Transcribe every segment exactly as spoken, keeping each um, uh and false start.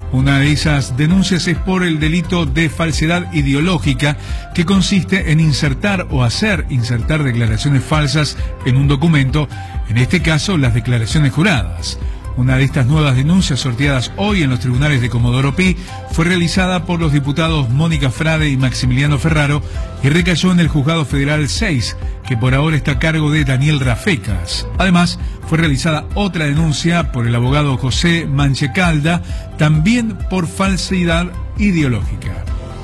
Una de esas denuncias es por el delito de falsedad ideológica, que consiste en insertar o hacer insertar declaraciones falsas en un documento, en este caso las declaraciones juradas. Una de estas nuevas denuncias, sorteadas hoy en los tribunales de Comodoro Pi, fue realizada por los diputados Mónica Frade y Maximiliano Ferraro y recayó en el Juzgado Federal seis, que por ahora está a cargo de Daniel Rafecas. Además, fue realizada otra denuncia por el abogado José Manchecalda, también por falsedad ideológica.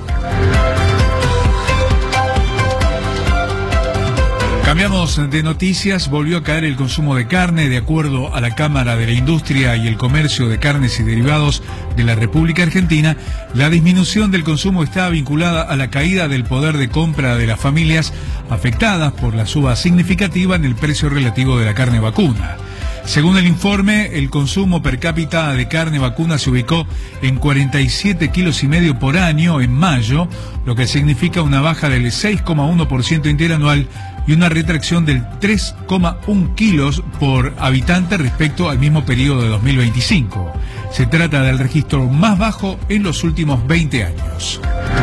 Cambiamos de noticias. Volvió a caer el consumo de carne. De acuerdo a la Cámara de la Industria y el Comercio de Carnes y Derivados de la República Argentina, la disminución del consumo está vinculada a la caída del poder de compra de las familias afectadas por la suba significativa en el precio relativo de la carne vacuna. Según el informe, el consumo per cápita de carne vacuna se ubicó en cuarenta y siete kilos y medio por año en mayo, lo que significa una baja del seis coma uno por ciento interanual y una retracción del tres coma uno kilos por habitante respecto al mismo periodo de dos mil veinticinco. Se trata del registro más bajo en los últimos veinte años.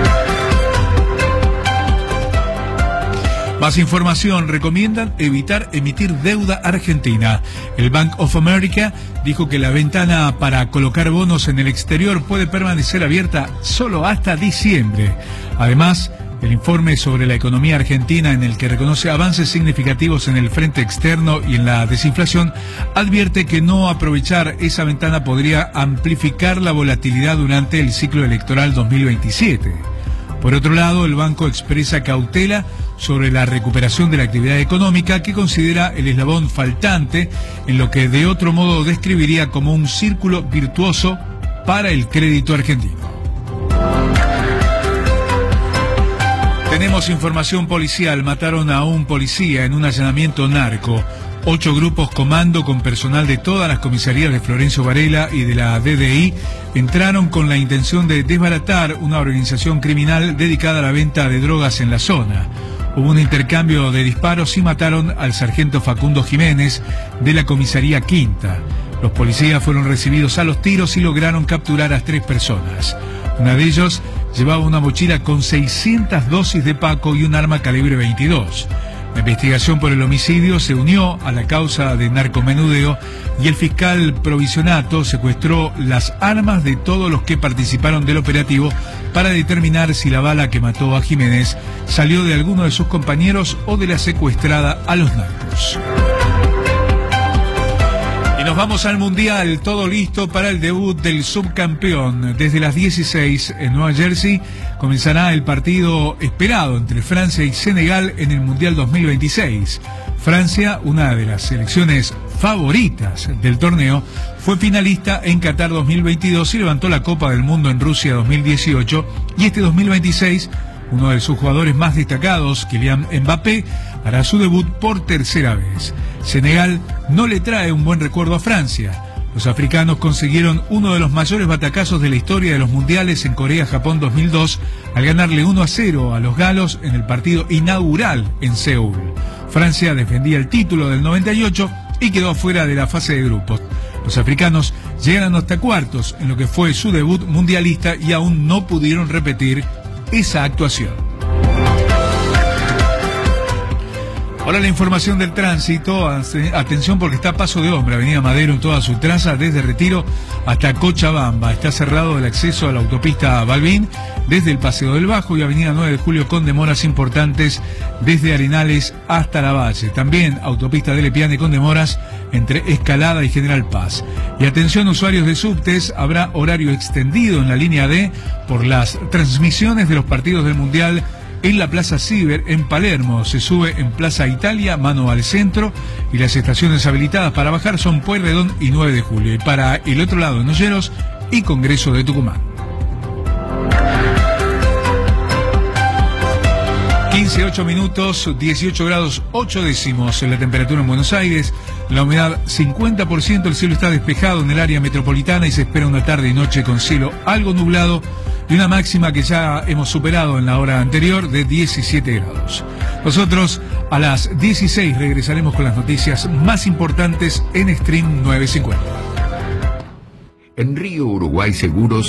Más información. Recomiendan evitar emitir deuda argentina. El Bank of America dijo que la ventana para colocar bonos en el exterior puede permanecer abierta solo hasta diciembre. Además, el informe sobre la economía argentina, en el que reconoce avances significativos en el frente externo y en la desinflación, advierte que no aprovechar esa ventana podría amplificar la volatilidad durante el ciclo electoral dos mil veintisiete. Por otro lado, el banco expresa cautela sobre la recuperación de la actividad económica, que considera el eslabón faltante en lo que de otro modo describiría como un círculo virtuoso para el crédito argentino. Tenemos información policial. Mataron a un policía en un allanamiento narco. Ocho grupos comando con personal de todas las comisarías de Florencio Varela y de la D D I entraron con la intención de desbaratar una organización criminal dedicada a la venta de drogas en la zona. Hubo un intercambio de disparos y mataron al sargento Facundo Jiménez de la comisaría Quinta. Los policías fueron recibidos a los tiros y lograron capturar a tres personas. Una de ellos llevaba una mochila con seiscientas dosis de Paco y un arma calibre veintidós. La investigación por el homicidio se unió a la causa de narcomenudeo y el fiscal provisionato secuestró las armas de todos los que participaron del operativo para determinar si la bala que mató a Jiménez salió de alguno de sus compañeros o de la secuestrada a los narcos. Y nos vamos al Mundial, todo listo para el debut del subcampeón. Desde las dieciséis en Nueva Jersey comenzará el partido esperado entre Francia y Senegal en el Mundial dos mil veintiséis. Francia, una de las selecciones favoritas del torneo, fue finalista en Qatar dos mil veintidós y levantó la Copa del Mundo en Rusia dos mil dieciocho. Y este dos mil veintiséis, uno de sus jugadores más destacados, Kylian Mbappé, hará su debut por tercera vez. Senegal no le trae un buen recuerdo a Francia. Los africanos consiguieron uno de los mayores batacazos de la historia de los mundiales en Corea-Japón dos mil dos al ganarle uno a cero a los galos en el partido inaugural en Seúl. Francia defendía el título del noventa y ocho y quedó fuera de la fase de grupos. Los africanos llegaron hasta cuartos en lo que fue su debut mundialista y aún no pudieron repetir esa actuación. Ahora la información del tránsito. Atención, porque está a paso de hombre Avenida Madero en toda su traza, desde Retiro hasta Cochabamba. Está cerrado el acceso a la autopista Balbín desde el Paseo del Bajo y Avenida nueve de Julio con demoras importantes desde Arenales hasta Lavalle. También autopista de Lepiane con demoras entre Escalada y General Paz. Y atención, usuarios de subtes, habrá horario extendido en la línea D por las transmisiones de los partidos del Mundial en la Plaza Ciber en Palermo. Se sube en Plaza Italia, mano al centro, y las estaciones habilitadas para bajar son Pueyrredón y nueve de Julio. Y para el otro lado, en Olleros y Congreso de Tucumán. quince, ocho minutos, dieciocho grados, ocho décimos en la temperatura en Buenos Aires, la humedad cincuenta por ciento, el cielo está despejado en el área metropolitana y se espera una tarde y noche con cielo algo nublado y una máxima que ya hemos superado en la hora anterior de diecisiete grados. Nosotros a las dieciséis regresaremos con las noticias más importantes en Stream novecientos cincuenta. En Río Uruguay Seguros